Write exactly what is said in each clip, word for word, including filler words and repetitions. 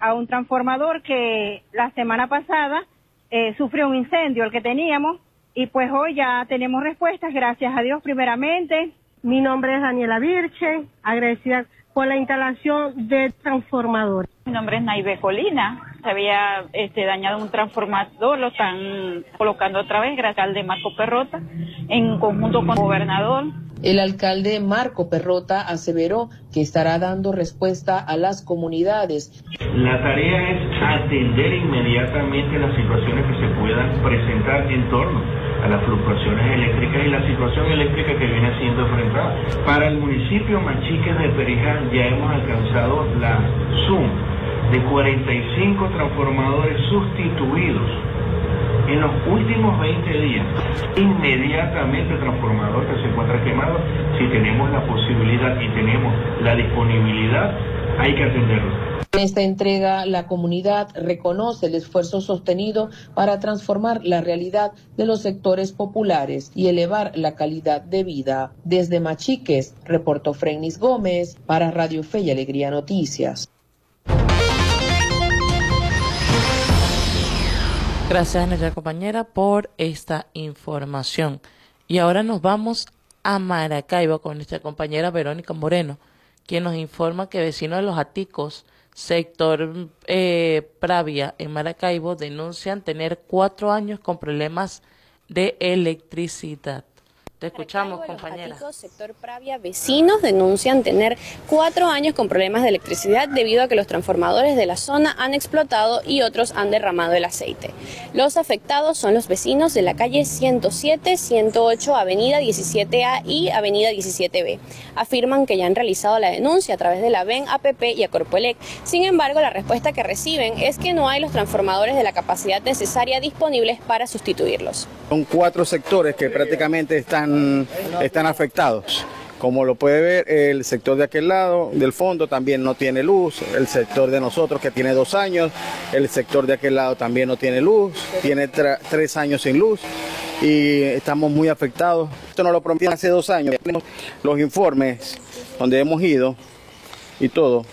a un transformador que la semana pasada eh, sufrió un incendio, el que teníamos, y pues hoy ya tenemos respuestas, gracias a Dios primeramente. Mi nombre es Daniela Virche, agradecida por la instalación del transformador. Mi nombre es Naive Colina, se había este, dañado un transformador, lo están colocando otra vez, gracias al de Marco Perrota, en conjunto con el gobernador. El alcalde Marco Perrota aseveró que estará dando respuesta a las comunidades. La tarea es atender inmediatamente las situaciones que se puedan presentar en torno a las fluctuaciones eléctricas y la situación eléctrica que viene siendo enfrentada. Para el municipio Machiques de Perijá ya hemos alcanzado la suma de cuarenta y cinco transformadores sustituidos en los últimos veinte días. Inmediatamente el transformador que se encuentra quemado, si tenemos la posibilidad y tenemos la disponibilidad, hay que atenderlo. En esta entrega, la comunidad reconoce el esfuerzo sostenido para transformar la realidad de los sectores populares y elevar la calidad de vida. Desde Machiques, reportó Frenis Gómez para Radio Fe y Alegría Noticias. Gracias a nuestra compañera por esta información. Y ahora nos vamos a Maracaibo con nuestra compañera Verónica Moreno, quien nos informa que vecinos de Los Aticos, sector eh, Pravia en Maracaibo, denuncian tener cuatro años con problemas de electricidad. Te escuchamos, Maracaibo, compañera. Los Aticos, sector Pravia, vecinos denuncian tener cuatro años con problemas de electricidad debido a que los transformadores de la zona han explotado y otros han derramado el aceite. Los afectados son los vecinos de la calle ciento siete, ciento ocho, avenida diecisiete A y avenida diecisiete B. Afirman que ya han realizado la denuncia a través de la B E N, A P P y Acorpoelec. Sin embargo, la respuesta que reciben es que no hay los transformadores de la capacidad necesaria disponibles para sustituirlos. Son cuatro sectores que prácticamente están están afectados. Como lo puede ver, el sector de aquel lado, del fondo, también no tiene luz. El sector de nosotros, que tiene dos años. El sector de aquel lado también no tiene luz. Tiene tres años sin luz. Y estamos muy afectados. Esto nos lo prometieron hace dos años. Tenemos los informes donde hemos ido y todo.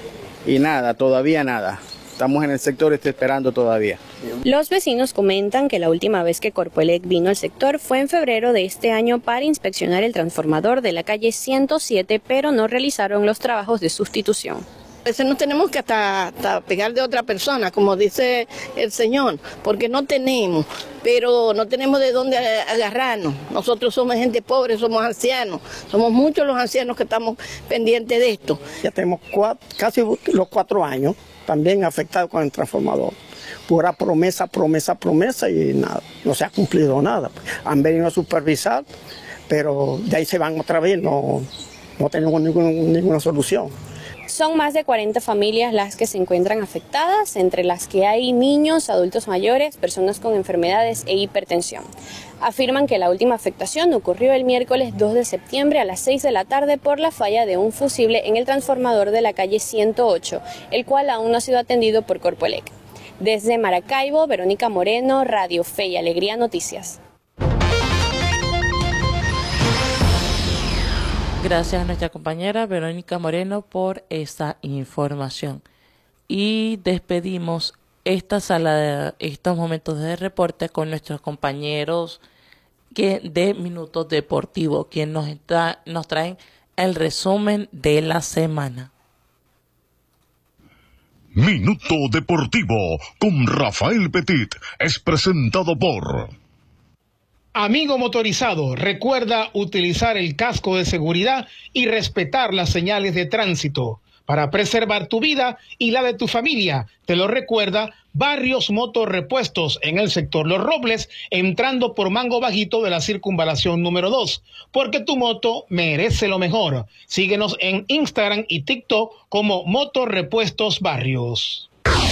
Y nada, todavía nada. Estamos en el sector, estoy esperando todavía. Los vecinos comentan que la última vez que Corpoelec vino al sector fue en febrero de este año para inspeccionar el transformador de la calle ciento siete, pero no realizaron los trabajos de sustitución. A veces nos tenemos que hasta, hasta pegar de otra persona, como dice el señor, porque no tenemos, pero no tenemos de dónde agarrarnos. Nosotros somos gente pobre, somos ancianos, somos muchos los ancianos que estamos pendientes de esto. Ya tenemos cuatro, casi los cuatro años también afectados con el transformador. Pura promesa, promesa, promesa y nada, no se ha cumplido nada. Han venido a supervisar, pero de ahí se van otra vez, no, no tenemos ningún, ninguna solución. Son más de cuarenta familias las que se encuentran afectadas, entre las que hay niños, adultos mayores, personas con enfermedades e hipertensión. Afirman que la última afectación ocurrió el miércoles dos de septiembre a las seis de la tarde por la falla de un fusible en el transformador de la calle ciento ocho, el cual aún no ha sido atendido por Corpoelec. Desde Maracaibo, Verónica Moreno, Radio Fe y Alegría Noticias. Gracias a nuestra compañera Verónica Moreno por esta información. Y despedimos esta sala de estos momentos de reporte con nuestros compañeros que de Minutos Deportivos, quienes nos, está, nos traen el resumen de la semana. Minuto Deportivo con Rafael Petit es presentado por... Amigo motorizado, recuerda utilizar el casco de seguridad y respetar las señales de tránsito para preservar tu vida y la de tu familia. Te lo recuerda Barrios Motorrepuestos en el sector Los Robles, entrando por Mango Bajito de la circunvalación número dos, porque tu moto merece lo mejor. Síguenos en Instagram y TikTok como Motorrepuestos Barrios.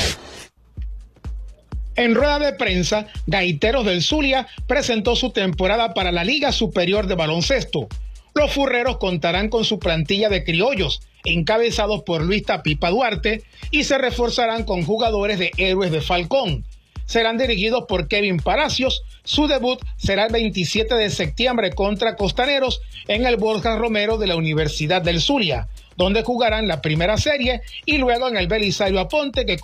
En rueda de prensa, Gaiteros del Zulia presentó su temporada para la Liga Superior de Baloncesto. Los furreros contarán con su plantilla de criollos, encabezados por Luis Tapipa Duarte, y se reforzarán con jugadores de Héroes de Falcón. Serán dirigidos por Kevin Palacios. Su debut será el veintisiete de septiembre contra Costaneros en el Borja Romero de la Universidad del Zulia, donde jugarán la primera serie, y luego en el Belisario Aponte, que